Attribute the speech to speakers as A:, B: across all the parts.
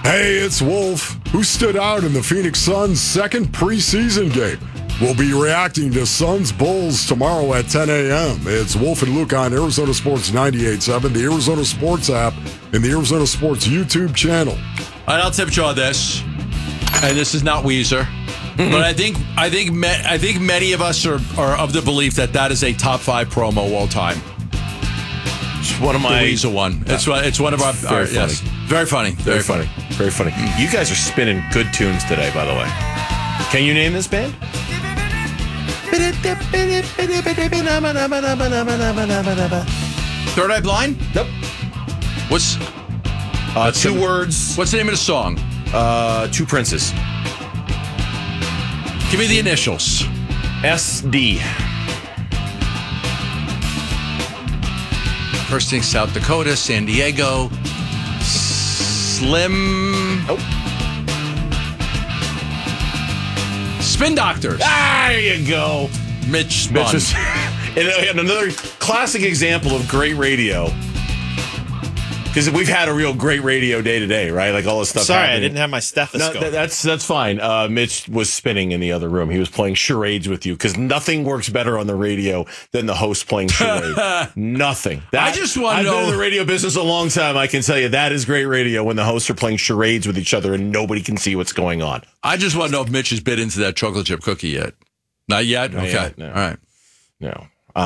A: Hey, it's Wolf, who stood out in the Phoenix Suns' second preseason game. We'll be reacting to Suns Bulls tomorrow at 10 a.m. It's Wolf and Luke on Arizona Sports 98.7, the Arizona Sports app, and the Arizona Sports YouTube channel.
B: All right, I'll tip jar this, and this is not Weezer, but I think many of us are of the belief that is a top 5 promo all time.
C: It's one of my
B: the Weezer one. It's one of our
C: very funny.
B: Yes, very funny,
C: Very funny. Very funny. You guys are spinning good tunes today, by the way. Can you name this band?
B: Third Eye Blind?
C: Nope.
B: What's
C: 2 words.
B: What's the name of the song?
C: 2 Princes.
B: Give me the initials.
C: SD.
B: First thing, South Dakota, San Diego, Slim.
C: Nope.
B: Spin Doctors.
C: There you go.
B: Mitch Spun.
C: And another classic example of great radio. Because we've had a real great radio day today, right? Like all this stuff.
D: Sorry,
C: happening.
D: I didn't have my stethoscope.
C: No, that's fine. Mitch was spinning in the other room. He was playing charades with you because nothing works better on the radio than the host playing charades. Nothing.
B: I just want to know.
C: I've been in the radio business a long time. I can tell you that is great radio when the hosts are playing charades with each other and nobody can see what's going on.
B: I just want to know if Mitch has bit into that chocolate chip cookie yet. Not yet?
C: Not
B: okay.
C: yet, no.
B: All right.
C: No.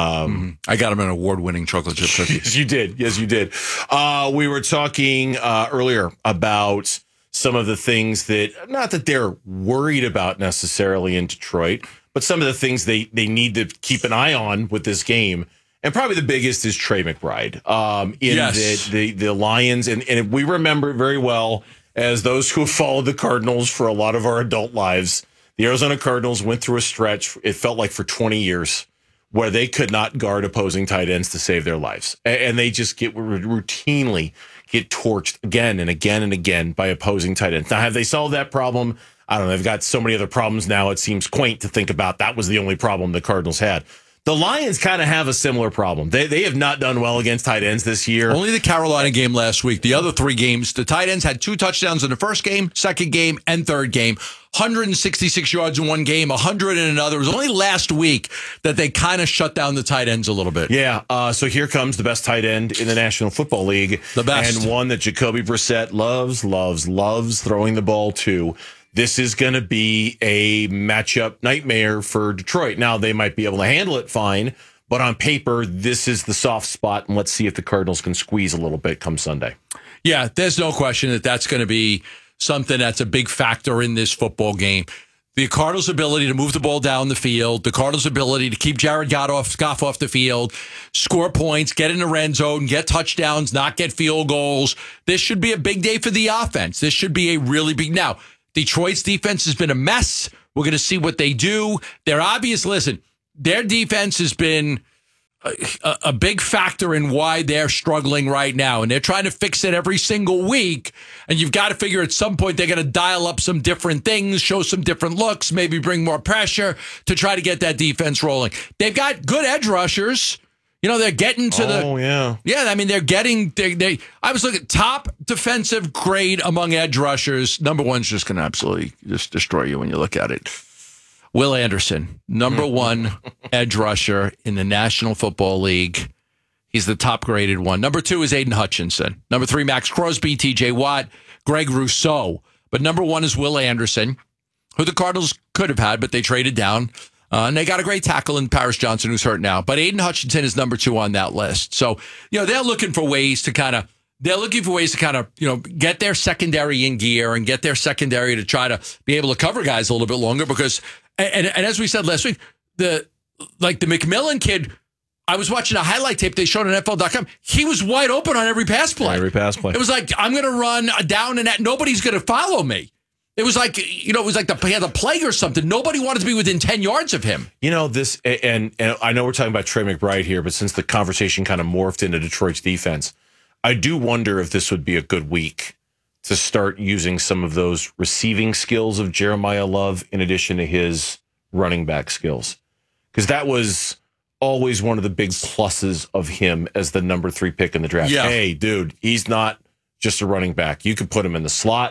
B: I got him an award-winning chocolate chip cookie.
C: Yes, you did. Yes, you did. We were talking earlier about some of the things that, not that they're worried about necessarily in Detroit, but some of the things they need to keep an eye on with this game. And probably the biggest is Trey McBride.
B: Yes.
C: The Lions, and we remember it very well as those who have followed the Cardinals for a lot of our adult lives. The Arizona Cardinals went through a stretch, it felt like for 20 years, where they could not guard opposing tight ends to save their lives. And they just routinely get torched again and again and again by opposing tight ends. Now, have they solved that problem? I don't know. They've got so many other problems now. It seems quaint to think about that was the only problem the Cardinals had. The Lions kind of have a similar problem. They have not done well against tight ends this year.
B: Only the Carolina game last week. The other 3 games, the tight ends had 2 touchdowns in the first game, second game, and third game. 166 yards in one game, 100 in another. It was only last week that they kind of shut down the tight ends a little bit.
C: Yeah, so here comes the best tight end in the National Football League.
B: The best.
C: And one that Jacoby Brissett loves throwing the ball to. This is going to be a matchup nightmare for Detroit. Now, they might be able to handle it fine, but on paper, this is the soft spot, and let's see if the Cardinals can squeeze a little bit come Sunday.
B: Yeah, there's no question that that's going to be something that's a big factor in this football game. The Cardinals' ability to move the ball down the field, the Cardinals' ability to keep Jared Goff off the field, score points, get in the red zone, get touchdowns, not get field goals. This should be a big day for the offense. This should be a really big... Now, Detroit's defense has been a mess. We're going to see what they do. Their defense has been a big factor in why they're struggling right now. And they're trying to fix it every single week. And you've got to figure at some point they're going to dial up some different things, show some different looks, maybe bring more pressure to try to get that defense rolling. They've got good edge rushers. You know, they're getting to the...
C: Oh, yeah.
B: Yeah, I mean, they're getting... I was looking at top defensive grade among edge rushers. Number one's just going to absolutely just destroy you when you look at it. Will Anderson, number 1 edge rusher in the National Football League. He's the top graded one. Number 2 is Aiden Hutchinson. Number 3, Max Crosby, TJ Watt, Greg Rousseau. But number 1 is Will Anderson, who the Cardinals could have had, but they traded down. And they got a great tackle in Paris Johnson, who's hurt now. But Aiden Hutchinson is number 2 on that list. So, you know, they're looking for ways to kind of, you know, get their secondary in gear and get their secondary to try to be able to cover guys a little bit longer because, and as we said last week, the McMillan kid, I was watching a highlight tape they showed on NFL.com. He was wide open on every pass play. It was like, I'm going to run down and nobody's going to follow me. It was like, you know, it was like he had a plague or something. Nobody wanted to be within 10 yards of him.
C: You know, this, and I know we're talking about Trey McBride here, but since the conversation kind of morphed into Detroit's defense, I do wonder if this would be a good week to start using some of those receiving skills of Jeremiah Love in addition to his running back skills. Because that was always one of the big pluses of him as the number 3 pick in the draft.
B: Yeah.
C: Hey, dude, he's not just a running back. You could put him in the slot.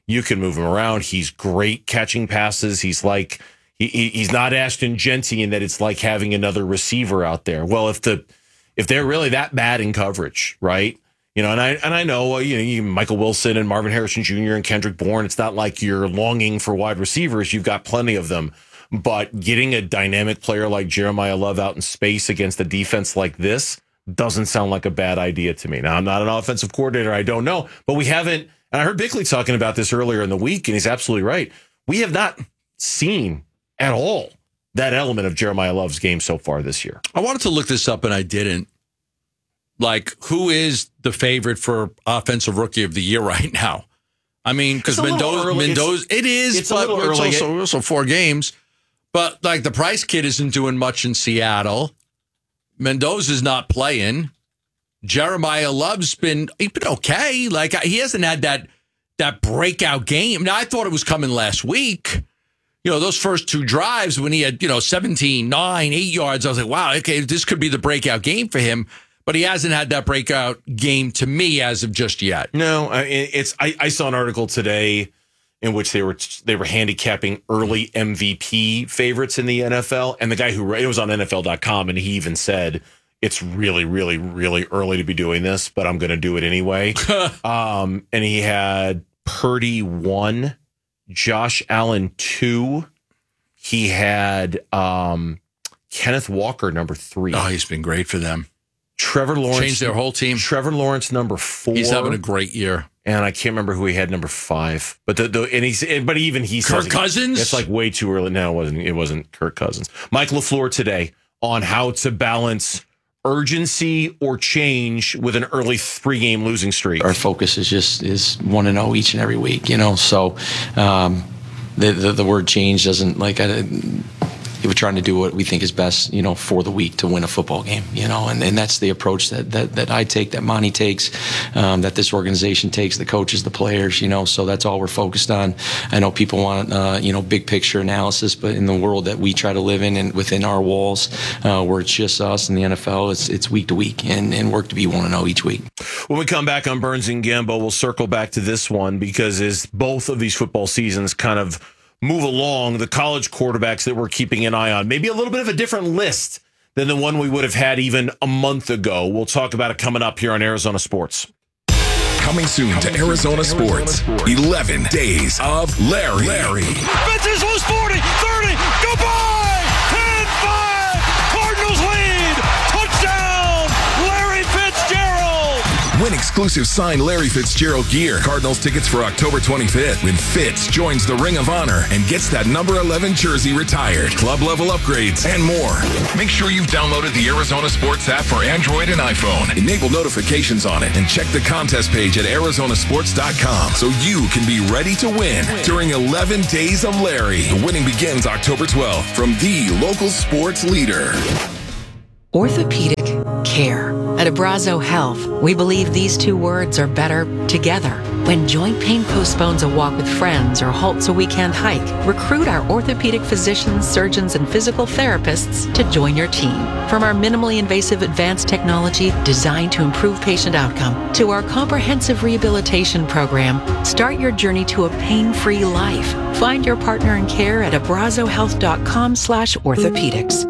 C: You can move him around. He's great catching passes. He's like he's not Ashton Genty in that it's like having another receiver out there. Well, if they're really that bad in coverage, right? And I know you Michael Wilson and Marvin Harrison Jr. and Kendrick Bourne. It's not like you're longing for wide receivers. You've got plenty of them. But getting a dynamic player like Jeremiah Love out in space against a defense like this doesn't sound like a bad idea to me. Now, I'm not an offensive coordinator. I don't know. But we haven't, and I heard Bickley talking about this earlier in the week, and he's absolutely right. We have not seen at all that element of Jeremiah Love's game so far this year.
B: I wanted to look this up, and I didn't. Like, who is the favorite for Offensive Rookie of the Year right now? I mean, because Mendoza, it is,
C: it's
B: but
C: it's
B: also 4 games. But, like, the Price kid isn't doing much in Seattle. Mendoza's not playing. Jeremiah Love's been okay. Like, he hasn't had that breakout game. Now, I thought it was coming last week. Those first 2 drives when he had, 17, 9, 8 yards, I was like, wow, okay, this could be the breakout game for him. But he hasn't had that breakout game to me as of just yet.
C: No, I saw an article today in which they were handicapping early MVP favorites in the NFL. And the guy it was on NFL.com, and he even said, it's really, really, really early to be doing this, but I'm going to do it anyway. And he had Purdy 1, Josh Allen 2. He had Kenneth Walker number 3.
B: Oh, he's been great for them.
C: Trevor Lawrence
B: changed their whole team.
C: Trevor Lawrence number 4.
B: He's having a great year.
C: And I can't remember who he had number 5. But he says
B: Kirk Cousins.
C: It's like way too early. No, it wasn't Kirk Cousins. Mike LaFleur today on how to balance urgency or change with an early 3-game losing streak.
D: Our focus is 1-0 each and every week, So the word change doesn't we're trying to do what we think is best, for the week to win a football game, and that's the approach that I take, that Monty takes, that this organization takes, the coaches, the players, so that's all we're focused on. I know people want, big picture analysis, but in the world that we try to live in and within our walls, where it's just us in the NFL, it's week to week and work to be 1-0 each week.
C: When we come back on Burns and Gambo, we'll circle back to this one because as both of these football seasons kind of move along, the college quarterbacks that we're keeping an eye on, maybe a little bit of a different list than the one we would have had even a month ago. We'll talk about it coming up here on Arizona Sports.
E: Coming soon to Arizona Sports, 11 Days of Larry.
F: Fences loose 40, 30, goodbye! 10-5, Cardinals lead! Touchdown, Larry Fitzgerald!
E: Win exclusive signed Larry Fitzgerald gear. Cardinals tickets for October 25th when Fitz joins the Ring of Honor and gets that number 11 jersey retired. Club level upgrades and more. Make sure you've downloaded the Arizona Sports app for Android and iPhone. Enable notifications on it and check the contest page at arizonasports.com so you can be ready to win during 11 Days of Larry. The winning begins October 12th from the local sports leader.
G: Orthopedic care. At Abrazo Health, we believe these 2 words are better together. When joint pain postpones a walk with friends or halts a weekend hike, recruit our orthopedic physicians, surgeons, and physical therapists to join your team. From our minimally invasive advanced technology designed to improve patient outcome to our comprehensive rehabilitation program, start your journey to a pain-free life. Find your partner in care at abrazohealth.com/orthopedics.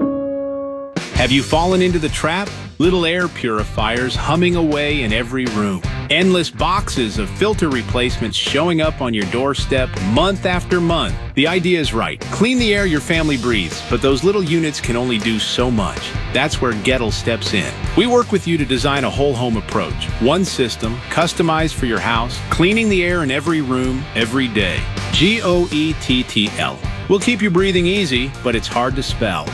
H: Have you fallen into the trap? Little air purifiers humming away in every room. Endless boxes of filter replacements showing up on your doorstep month after month. The idea is right. Clean the air your family breathes, but those little units can only do so much. That's where Gettle steps in. We work with you to design a whole home approach. One system, customized for your house, cleaning the air in every room, every day. GOETTL. We'll keep you breathing easy, but it's hard to spell.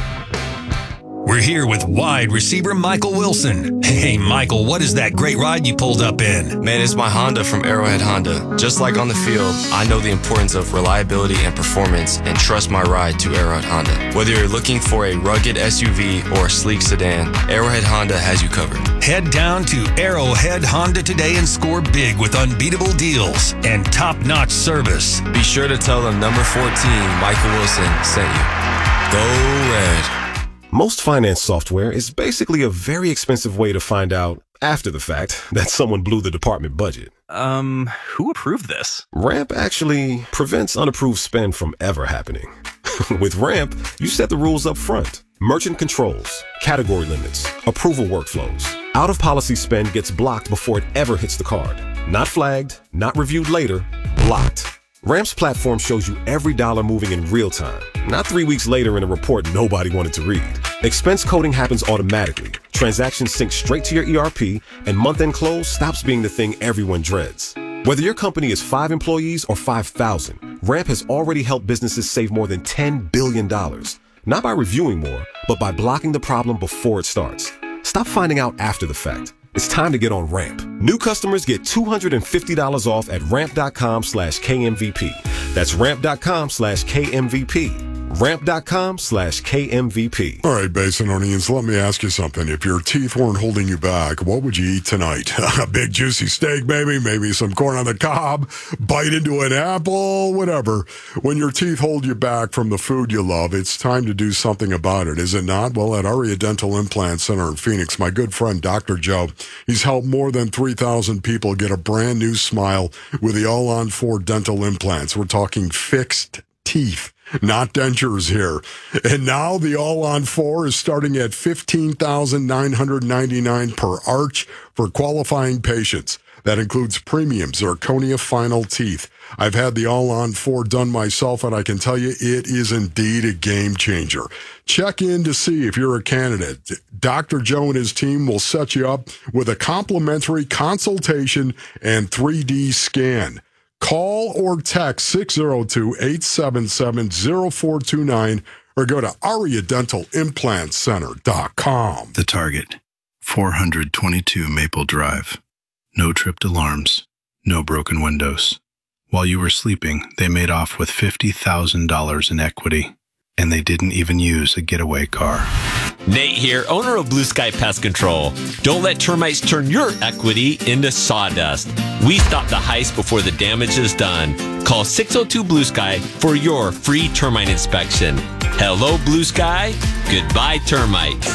I: We're here with wide receiver Michael Wilson. Hey, Michael, what is that great ride you pulled up in?
J: Man, it's my Honda from Arrowhead Honda. Just like on the field, I know the importance of reliability and performance and trust my ride to Arrowhead Honda. Whether you're looking for a rugged SUV or a sleek sedan, Arrowhead Honda has you covered.
I: Head down to Arrowhead Honda today and score big with unbeatable deals and top-notch service.
J: Be sure to tell them number 14, Michael Wilson, sent you. Go Red.
K: Most finance software is basically a very expensive way to find out, after the fact, that someone blew the department budget.
L: Who approved this?
K: Ramp actually prevents unapproved spend from ever happening. With Ramp, you set the rules up front. Merchant controls, category limits, approval workflows. Out-of-policy spend gets blocked before it ever hits the card. Not flagged, not reviewed later, blocked. Ramp's platform shows you every dollar moving in real time, not 3 weeks later in a report nobody wanted to read. Expense coding happens automatically. Transactions sync straight to your ERP, and month-end close stops being the thing everyone dreads. Whether your company is 5 employees or 5,000, Ramp has already helped businesses save more than $10 billion. Not by reviewing more, but by blocking the problem before it starts. Stop finding out after the fact. It's time to get on Ramp. New customers get $250 off at ramp.com/KMVP. That's ramp.com/KMVP. Ramp.com/KMVP.
A: All right, Basinonians, let me ask you something. If your teeth weren't holding you back, what would you eat tonight? A big juicy steak, maybe some corn on the cob, bite into an apple, whatever. When your teeth hold you back from the food you love, it's time to do something about it, is it not? Well, at Aria Dental Implant Center in Phoenix, my good friend Dr. Joe, he's helped more than 3,000 people get a brand new smile with the All-on-4 dental implants. We're talking fixed teeth, not dentures here. And now the All-on-4 is starting at $15,999 per arch for qualifying patients. That includes premium zirconia final teeth. I've had the All-on-4 done myself, and I can tell you it is indeed a game changer. Check in to see if you're a candidate. Dr. Joe and his team will set you up with a complimentary consultation and 3D scan. Call or text 602-877-0429 or go to ariadentalimplantcenter.com.
M: The target, 422 Maple Drive. No tripped alarms, no broken windows. While you were sleeping, they made off with $50,000 in equity, and they didn't even use a getaway car.
N: Nate here, owner of Blue Sky Pest Control. Don't let termites turn your equity into sawdust. We stop the heist before the damage is done. Call 602 Blue Sky for your free termite inspection. Hello, Blue Sky. Goodbye, termites.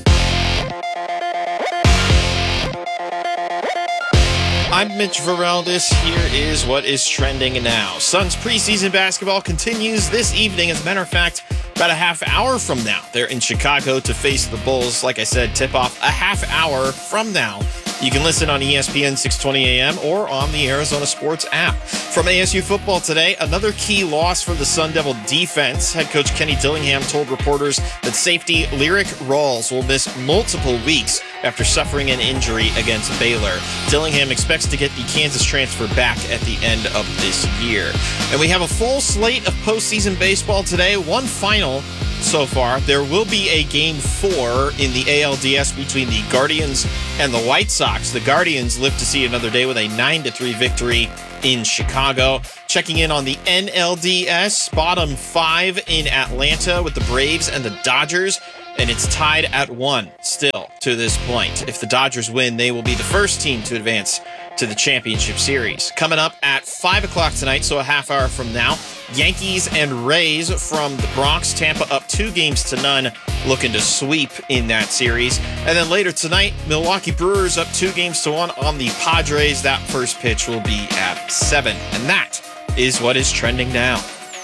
O: I'm Mitch Varaldis. Here is what is trending now. Suns preseason basketball continues this evening. As a matter of fact, about a half hour from now, they're in Chicago to face the Bulls. Like I said, tip-off a half hour from now. You can listen on ESPN 620 AM or on the Arizona Sports app. From ASU football today, another key loss for the Sun Devil defense. Head coach Kenny Dillingham told reporters that safety Lyric Rawls will miss multiple weeks after suffering an injury against Baylor. Dillingham expects to get the Kansas transfer back at the end of this year. And we have a full slate of postseason baseball today. One final so far. There will be a Game 4 in the ALDS between the Guardians and the White Sox. The Guardians live to see another day with a 9-3 victory in Chicago. Checking in on the NLDS, bottom 5 in Atlanta with the Braves and the Dodgers. And it's tied at 1 still to this point. If the Dodgers win, they will be the first team to advance to the championship series. Coming up at 5 o'clock tonight, so a half hour from now, Yankees and Rays from the Bronx. Tampa up 2-0, looking to sweep in that series. And then later tonight, Milwaukee Brewers up 2-1 on the Padres. That first pitch will be at 7. And that is what is trending now.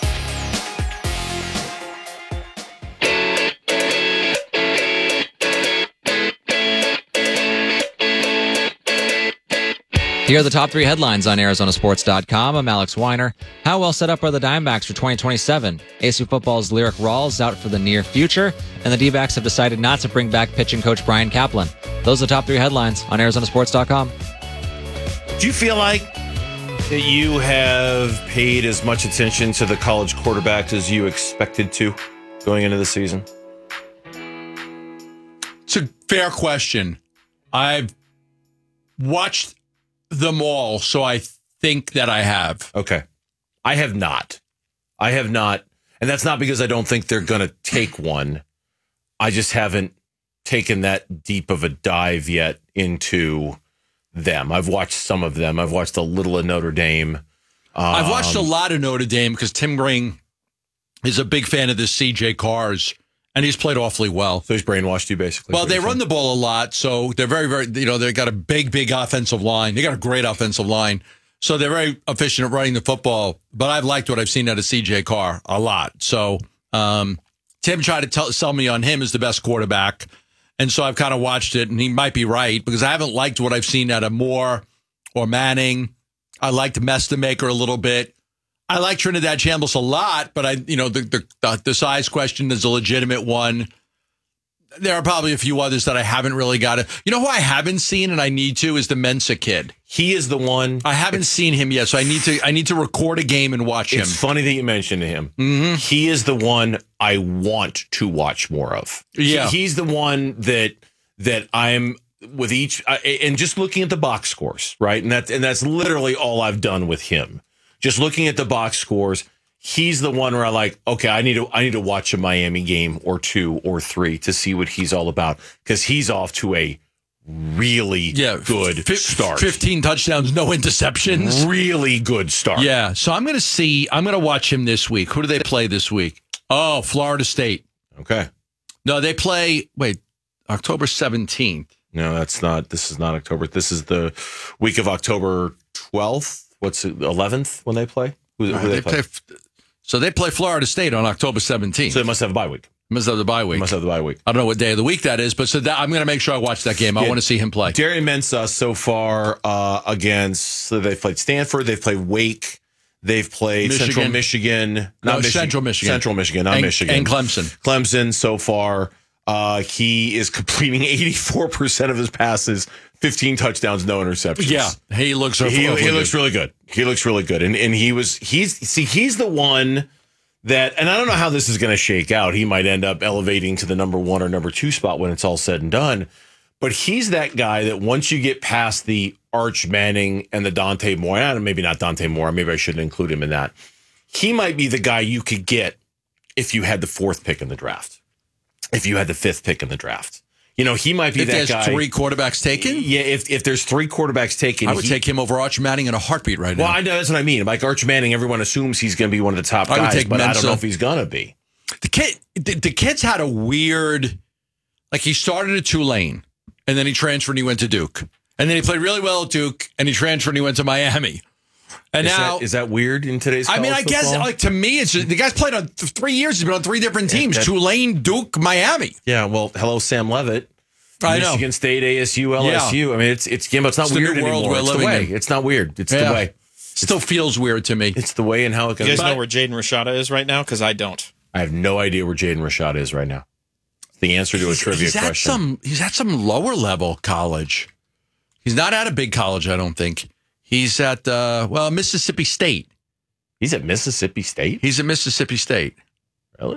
P: Here are the top 3 headlines on ArizonaSports.com. I'm Alex Weiner. How well set up are the Diamondbacks for 2027? ASU football's Lyric Rawls out for the near future, and the D-backs have decided not to bring back pitching coach Brian Kaplan. Those are the top 3 headlines on ArizonaSports.com.
C: Do you feel like that you have paid as much attention to the college quarterbacks as you expected to going into the season?
B: It's a fair question. I've watched them all, so I think that I have.
C: Okay. I have not. And that's not because I don't think they're going to take one. I just haven't taken that deep of a dive yet into them. I've watched some of them. I've watched a little of Notre Dame.
B: I've watched a lot of Notre Dame because Tim Ring is a big fan of this CJ Cars, And he's played awfully well.
C: So he's brainwashed you, basically.
B: Well, they run the ball a lot, so they're very, very, they got a big offensive line. They got a great offensive line. So they're very efficient at running the football. But I've liked what I've seen out of C.J. Carr a lot. So Tim tried to sell me on him as the best quarterback. And so I've kind of watched it, and he might be right, because I haven't liked what I've seen out of Moore or Manning. I liked Mestamaker a little bit. I like Trinidad Chambliss a lot, but the size question is a legitimate one. There are probably a few others that I haven't really got it. You know who I haven't seen and I need to is the Mensa kid.
C: He is the one.
B: I haven't seen him yet, so I need to record a game and watch him.
C: It's funny that you mentioned him.
B: Mm-hmm.
C: He is the one I want to watch more of.
B: Yeah,
C: he's the one that I'm with each, and just looking at the box scores, right? And that's literally all I've done with him. Just looking at the box scores, he's the one where I like, okay, I need to watch a Miami game or 2 or 3 to see what he's all about, because he's off to a really good start.
B: 15 touchdowns, no interceptions.
C: Really good start.
B: Yeah, so I'm going to watch him this week. Who do they play this week? Oh, Florida State.
C: Okay.
B: No, they play, October 17th.
C: No, this is not October. This is the week of October 12th. What's it, 11th when they play? Who they play?
B: So they play Florida State on October 17th.
C: So they must have a bye week.
B: Must have the bye week. I don't know what day of the week that is, but I'm going to make sure I watch that game. I want to see him play.
C: Darian Mensah so far they've played Stanford, they've played Wake, they've played Central Michigan.
B: Central Michigan,
C: not Michigan.
B: And Clemson.
C: Clemson so far. He is completing 84% of his passes, 15 touchdowns, no interceptions.
B: Yeah, he looks
C: he looks really good. He looks really good. And he's the one that, and I don't know how this is going to shake out. He might end up elevating to the number 1 or number 2 spot when it's all said and done. But he's that guy that once you get past the Arch Manning and the Dante Moore, maybe not Dante Moore, maybe I shouldn't include him in that. He might be the guy you could get if you had the 4th pick in the draft. If you had the 5th pick in the draft. He might be that guy.
B: If there's 3 quarterbacks taken?
C: Yeah, if there's 3 quarterbacks taken.
B: I would take him over Arch Manning in a heartbeat right now.
C: Well, I know, that's what I mean. Like Arch Manning, everyone assumes he's going to be one of the top guys, but I don't know if he's going to be.
B: The kid's had a weird, he started at Tulane, and then he transferred and he went to Duke. And then he played really well at Duke, and he transferred and he went to Miami. And
C: is that weird in today's college
B: I
C: football?
B: guess, to me, it's just, the guy's played on 3 years. He's been on 3 different teams: Tulane, Duke, Miami.
C: Yeah, well, hello, Sam Levitt.
B: I know.
C: Michigan State, ASU, LSU. Yeah. I mean, it's not weird anymore. It's the way. It's not weird. It's the way.
B: Still feels weird to me.
C: It's the way and how it goes.
O: You guys know where Jaden Rashada is right now? Because I don't.
C: I have no idea where Jaden Rashada is right now. The answer to a trivia question.
B: He's at some lower level college. He's not at a big college, I don't think. He's at, Mississippi State.
C: He's at Mississippi State?
B: He's at Mississippi State.
C: Really?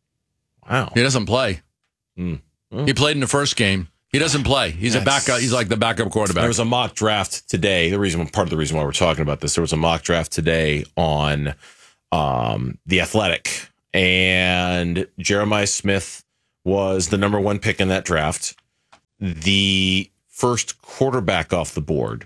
C: Wow.
B: He doesn't play. He played in the first game. He doesn't play. He's a backup. He's like the backup quarterback.
C: There was a mock draft today. Part of the reason why we're talking about this, there was a mock draft today on The Athletic. And Jeremiah Smith was the number 1 pick in that draft. The first quarterback off the board.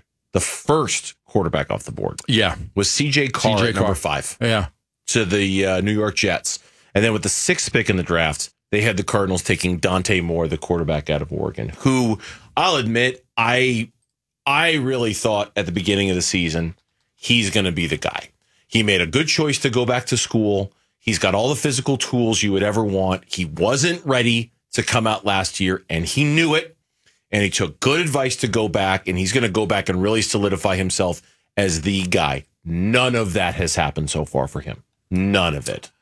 B: Yeah.
C: Was C.J. Carr at number 5.
B: Yeah.
C: To the New York Jets. And then with the 6th pick in the draft, they had the Cardinals taking Dante Moore, the quarterback out of Oregon, who I'll admit, I really thought at the beginning of the season, he's going to be the guy. He made a good choice to go back to school. He's got all the physical tools you would ever want. He wasn't ready to come out last year, and he knew it. And he took good advice to go back, and he's going to go back and really solidify himself as the guy. None of that has happened so far for him. None of it.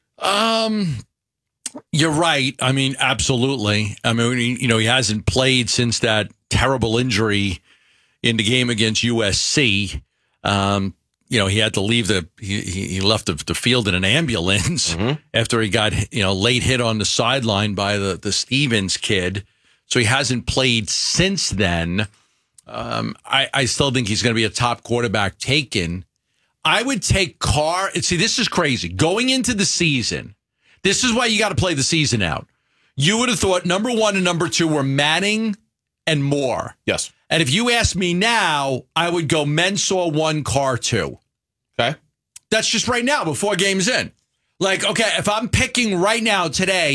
B: You're right. I mean, absolutely. I mean, he hasn't played since that terrible injury in the game against USC. He had to leave he left the field in an ambulance after he got, late hit on the sideline by the Stevens kid. So he hasn't played since then. I still think he's going to be a top quarterback taken. I would take Carr. See, this is crazy. Going into the season, this is why you got to play the season out. You would have thought number 1 and number 2 were Manning and Moore.
C: Yes.
B: And if you ask me now, I would go Mensah 1, Carr 2.
C: Okay.
B: That's just right now before game's in. If I'm picking right now today,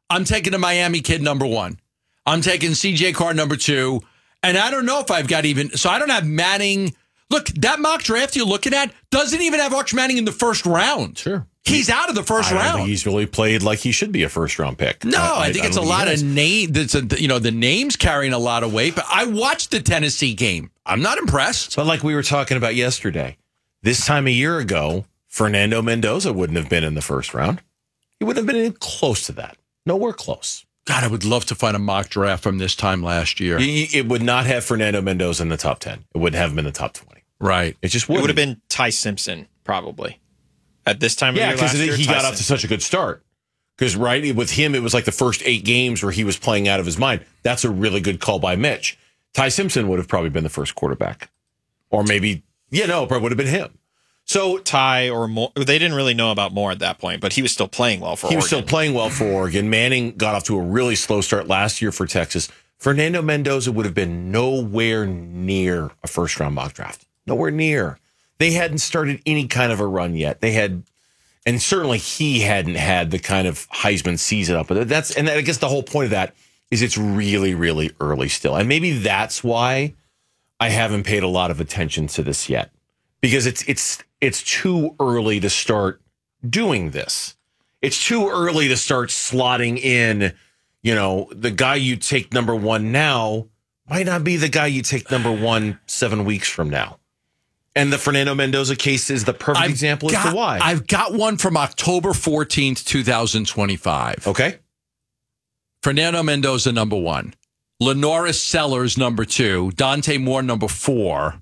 B: I'm taking the Miami kid number 1. I'm taking CJ Carr number 2. And I don't know if I've got so I don't have Manning. Look, that mock draft you're looking at doesn't even have Arch Manning in the first round.
C: Sure.
B: He's out of the first
C: I don't
B: round.
C: think he's really played like he should be a first-round pick.
B: No, I think it's a lot of name. The names carrying a lot of weight. But I watched the Tennessee game. I'm not impressed.
C: But like we were talking about yesterday, this time a year ago, Fernando Mendoza wouldn't have been in the first round. He wouldn't have been close to that. Nowhere close.
B: God, I would love to find a mock draft from this time last year.
C: It would not have Fernando Mendoza in the top 10. It would have him in the top 20.
B: Right.
C: It just
O: It
C: would
O: would have been Ty Simpson, probably. At this time of year
C: because
O: last year,
C: he got
O: Ty
C: off to such a good start. Because, right, with him, it was like the first 8 games where he was playing out of his mind. That's a really good call by Mitch. Ty Simpson would have probably been the first quarterback. Or maybe, it probably would have been him. So
O: Ty or Moore, they didn't really know about Moore at that point, but he was still playing well for Oregon.
C: He was still playing well for Oregon. Manning got off to a really slow start last year for Texas. Fernando Mendoza would have been nowhere near a first-round mock draft. Nowhere near. They hadn't started any kind of a run yet. They had, and certainly he hadn't had the kind of Heisman season up. But I guess the whole point of that is it's really, really early still. And maybe that's why I haven't paid a lot of attention to this yet. Because it's too early to start doing this. It's too early to start slotting in, the guy you take number 1 now might not be the guy you take number 1 7 weeks from now. And the Fernando Mendoza case is the perfect example as to why.
B: I've got one from October 14th, 2025.
C: Okay.
B: Fernando Mendoza, number 1. Lenoris Sellers, number 2. Dante Moore, number 4.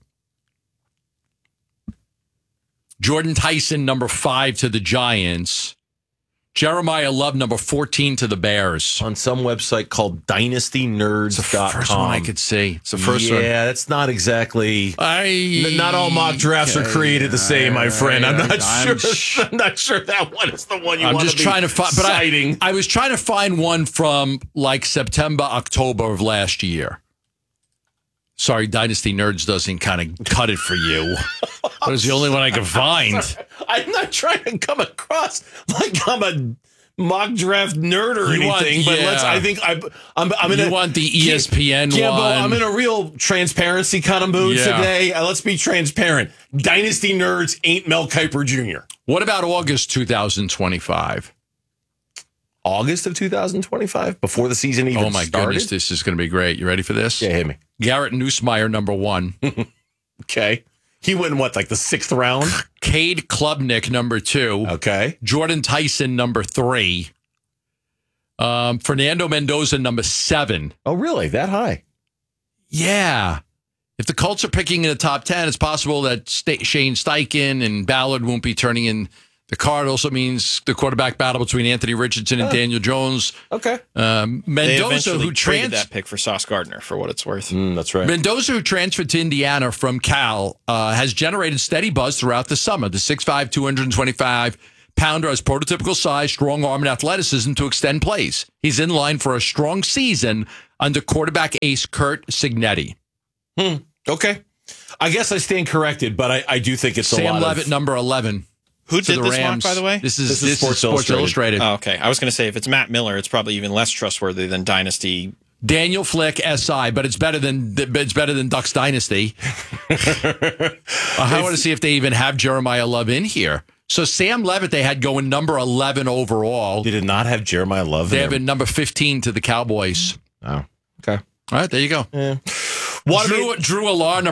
B: Jordan Tyson, number 5 to the Giants. Jeremiah Love, number 14 to the Bears.
C: On some website called dynastynerds.com.
B: It's the first one I could see. It's the first one.
C: Yeah, that's not exactly. Not all mock drafts are created the same, my friend. I'm not sure. I'm not sure that one is the one you want to be
B: I'm just trying to find. But I was trying to find one from like September, October of last year. Sorry, Dynasty Nerds doesn't kind of cut it for you. It was the only one I could find.
C: I'm not trying to come across like I'm a mock draft nerd or anything, but I think I'm in.
B: You want the ESPN one?
C: I'm in a real transparency kind of mood today. Let's be transparent. Dynasty Nerds ain't Mel Kiper Jr.
B: What about August 2025?
C: August of 2025, before the season even started?
B: Oh, my goodness, this is going to be great. You ready for this?
C: Yeah, hit me.
B: Garrett Nussmeier, number 1.
C: Okay. He went, like the 6th round?
B: Cade Klubnik, number 2.
C: Okay.
B: Jordan Tyson, number 3. Fernando Mendoza, number 7.
C: Oh, really? That high?
B: Yeah. If the Colts are picking in the top 10, it's possible that Shane Steichen and Ballard won't be turning in the card. Also means the quarterback battle between Anthony Richardson and Daniel Jones.
C: Okay.
B: Mendoza, who
O: traded that pick for Sauce Gardner, for what it's worth.
C: That's right.
B: Mendoza, who transferred to Indiana from Cal, has generated steady buzz throughout the summer. The 6'5", 225-pounder has prototypical size, strong arm, and athleticism to extend plays. He's in line for a strong season under quarterback ace Curt Cignetti.
C: Okay. I guess I stand corrected, but I do think it's a lot
B: Sam Levitt, number 11.
O: Who did this
B: Rams.
O: mock, by the way?
B: This is Sports Illustrated.
O: Oh, okay. I was going to say, if it's Matt Miller, it's probably even less trustworthy than Dynasty.
B: Daniel Flick, SI, but it's better than Ducks Dynasty. I want to see if they even have Jeremiah Love in here. So Sam Levitt, they had going number 11 overall.
C: They did not have Jeremiah Love.
B: They have been number 15 to the Cowboys.
C: Oh, okay.
B: All right, there you go.
C: Yeah.
B: Drew Alar,